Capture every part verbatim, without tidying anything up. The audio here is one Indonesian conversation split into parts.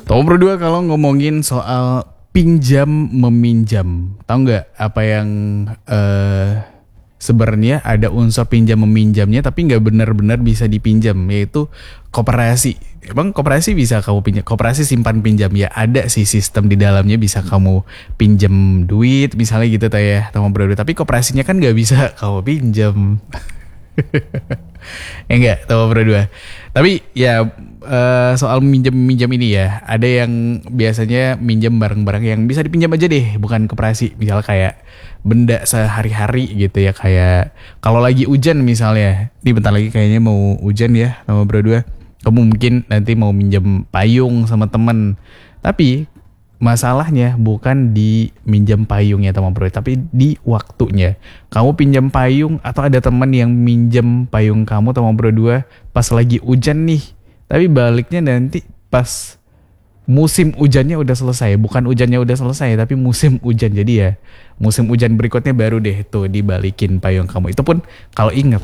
Tahu berdua kalau ngomongin soal pinjam meminjam, tahu nggak apa yang eh sebenarnya ada unsur pinjam meminjamnya tapi nggak benar-benar bisa dipinjam, yaitu koperasi. Emang koperasi bisa kamu pinjam, koperasi simpan pinjam ya, ada sih sistem di dalamnya bisa kamu pinjam duit misalnya gitu ta ya, teman berdua. Tapi koperasinya kan nggak bisa kamu pinjam. Ya enggak, teman berdua. Tapi ya eh, soal minjem-minjam ini ya, ada yang biasanya minjem barang-barang yang bisa dipinjam aja deh, bukan koperasi. Misal kayak benda sehari-hari gitu ya, kayak kalau lagi hujan misalnya. Ini bentar lagi kayaknya mau hujan ya, teman berdua. Kamu mungkin nanti mau minjem payung sama temen. Tapi masalahnya bukan di minjem payungnya teman bro, tapi di waktunya. Kamu pinjam payung atau ada teman yang minjem payung kamu teman berdua pas lagi hujan nih. Tapi baliknya nanti pas musim hujannya udah selesai. Bukan hujannya udah selesai, tapi musim hujan. Jadi ya musim hujan berikutnya baru deh tuh dibalikin payung kamu. Itu pun kalau inget.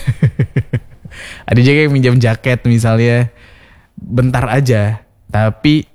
Ada juga yang minjem jaket misalnya bentar aja, tapi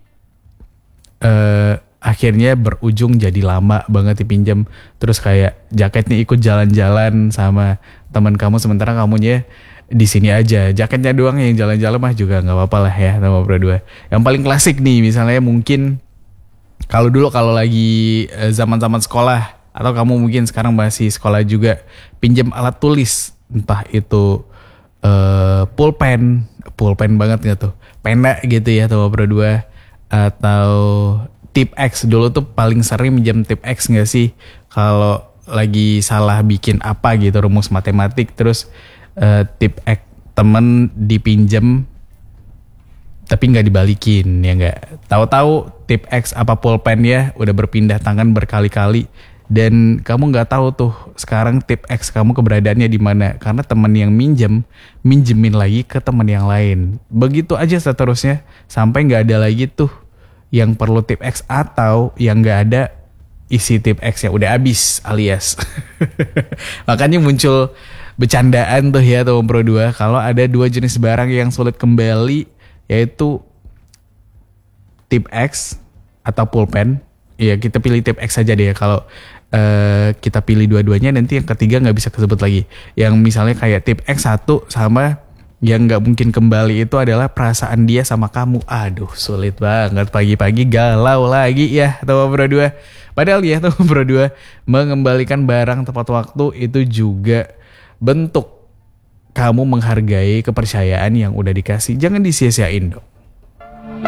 Uh, akhirnya berujung jadi lama banget dipinjam. Terus kayak jaketnya ikut jalan-jalan sama teman kamu, sementara kamunya di sini aja. Jaketnya doang yang jalan-jalan mah juga nggak apa-apa lah ya sama berdua. Yang paling klasik nih misalnya mungkin kalau dulu kalau lagi uh, zaman-zaman sekolah, atau kamu mungkin sekarang masih sekolah juga, pinjam alat tulis, entah itu uh, pulpen, pulpen banget nggak tuh, pena gitu ya sama berdua. Atau tip X, dulu tuh paling sering minjem tip X gak sih? Kalau lagi salah bikin apa gitu, rumus matematik, terus uh, tip X temen dipinjem tapi gak dibalikin, ya gak? Tahu-tahu tip X apa pulpen ya udah berpindah tangan berkali-kali, dan kamu gak tahu tuh sekarang tip X kamu keberadaannya di mana, karena teman yang minjem minjemin lagi ke teman yang lain. Begitu aja seterusnya sampai nggak ada lagi tuh yang perlu tip X, atau yang nggak ada isi tip X yang udah habis alias. Makanya muncul bercandaan tuh ya teman pro dua, kalau ada dua jenis barang yang sulit kembali, yaitu tip X atau pulpen. Ya kita pilih tip X aja deh ya. Kalau uh, kita pilih dua-duanya, nanti yang ketiga nggak bisa kesebut lagi. Yang misalnya kayak tip X satu sama yang nggak mungkin kembali itu adalah perasaan dia sama kamu. Aduh sulit banget, pagi-pagi galau lagi ya teman berdua. Padahal ya teman berdua, mengembalikan barang tepat waktu itu juga bentuk kamu menghargai kepercayaan yang udah dikasih. Jangan disia-siain dong.